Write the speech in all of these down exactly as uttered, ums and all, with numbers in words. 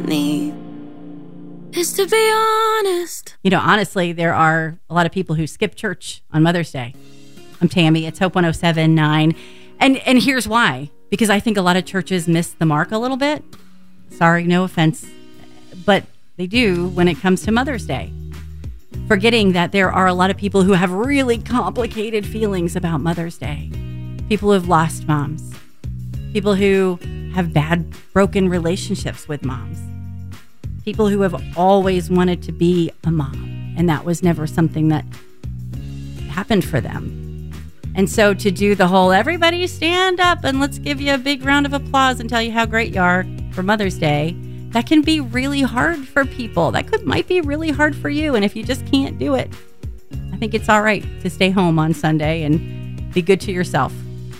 need is to be honest. You know, honestly, there are a lot of people who skip church on Mother's Day. I'm Tammy. It's Hope one oh seven point nine. And and here's why. Because I think a lot of churches miss the mark a little bit. Sorry, no offense. But they do when it comes to Mother's Day. Forgetting that there are a lot of people who have really complicated feelings about Mother's Day. People who have lost moms. People who have bad, broken relationships with moms. People who have always wanted to be a mom, and that was never something that happened for them. And so to do the whole, everybody stand up and let's give you a big round of applause and tell you how great you are for Mother's Day, that can be really hard for people. That could might be really hard for you. And if you just can't do it, I think it's all right to stay home on Sunday and be good to yourself.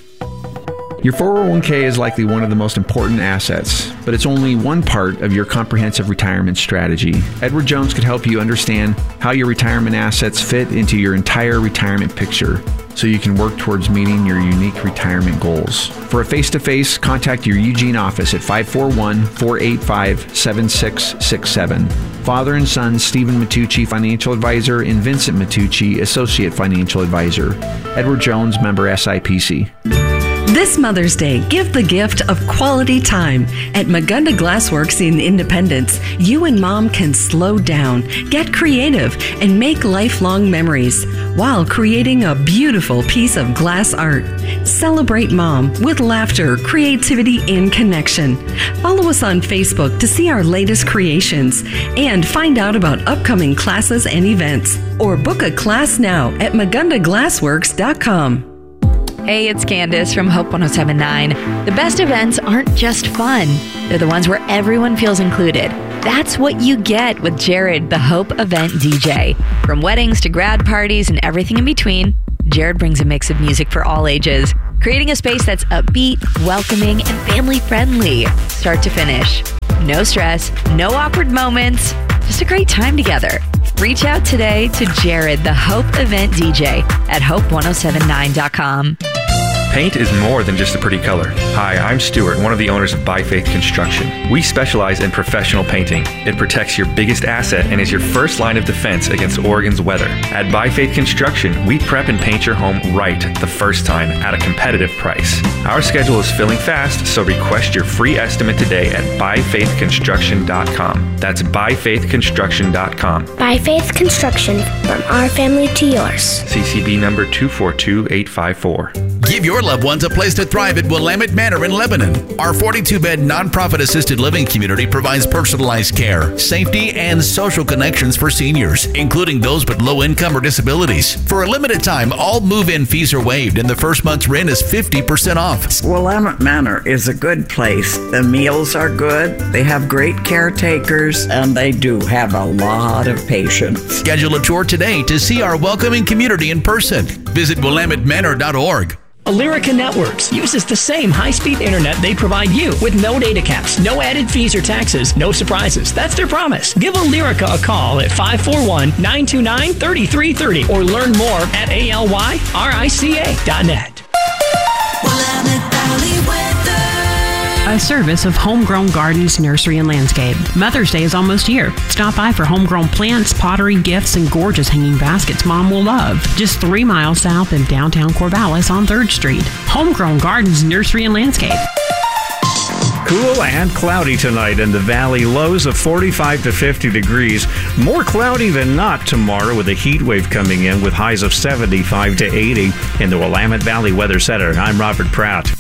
Your four oh one k is likely one of the most important assets, but it's only one part of your comprehensive retirement strategy. Edward Jones could help you understand how your retirement assets fit into your entire retirement picture so you can work towards meeting your unique retirement goals. For a face-to-face, contact your Eugene office at five four one, four eight five, seven six six seven. Father and son Stephen Matucci, Financial Advisor, and Vincent Matucci, Associate Financial Advisor. Edward Jones, member S I P C. This Mother's Day, give the gift of quality time. At Magunda Glassworks in Independence, you and Mom can slow down, get creative, and make lifelong memories while creating a beautiful piece of glass art. Celebrate Mom with laughter, creativity, and connection. Follow us on Facebook to see our latest creations and find out about upcoming classes and events. Or book a class now at magunda glassworks dot com. Hey, it's Candace from Hope one oh seven point nine. The best events aren't just fun. They're the ones where everyone feels included. That's what you get with Jared, the Hope event D J. From weddings to grad parties and everything in between, Jared brings a mix of music for all ages, creating a space that's upbeat, welcoming, and family-friendly, start to finish. No stress, no awkward moments, just a great time together. Reach out today to Jared, the Hope event D J at hope ten seventy-nine dot com. Paint is more than just a pretty color. Hi, I'm Stuart, one of the owners of By Faith Construction. We specialize in professional painting. It protects your biggest asset and is your first line of defense against Oregon's weather. At By Faith Construction, we prep and paint your home right the first time at a competitive price. Our schedule is filling fast, so request your free estimate today at by faith construction dot com. That's by faith construction dot com. By Faith Construction, from our family to yours. C C B number two four two eight five four. Give your loved ones a place to thrive at Willamette Manor in Lebanon. Our forty-two bed nonprofit assisted living community provides personalized care, safety, and social connections for seniors, including those with low income or disabilities. For a limited time, all move-in fees are waived and the first month's rent is fifty percent off. Willamette Manor is a good place. The meals are good, they have great caretakers, and they do have a lot of patience. Schedule a tour today to see our welcoming community in person. Visit willamette manor dot org. Alerica Networks uses the same high-speed internet they provide you with no data caps, no added fees or taxes, no surprises. That's their promise. Give Alerica a call at five four one, nine two nine, three three three zero or learn more at A L Y R I C A dot net. A service of Homegrown Gardens, Nursery and Landscape. Mother's Day is almost here. Stop by for homegrown plants, pottery, gifts, and gorgeous hanging baskets Mom will love. Just three miles south of downtown Corvallis on third street. Homegrown Gardens, Nursery and Landscape. Cool and cloudy tonight in the valley. Lows of forty-five to fifty degrees. More cloudy than not tomorrow with a heat wave coming in with highs of seventy-five to eighty in the Willamette Valley Weather Center. I'm Robert Pratt.